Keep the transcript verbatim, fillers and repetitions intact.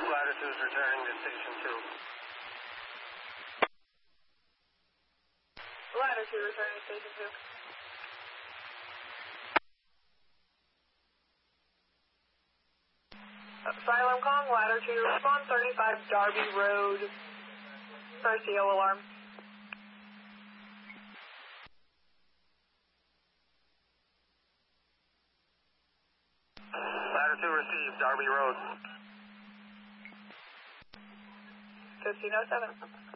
Ladder two is returning to Station two. Ladder two returning to Station two. Asylum Kong, Ladder two, respond thirty-five Darby Road. R C O alarm. Ladder two received, Darby Road. fifteen oh seven.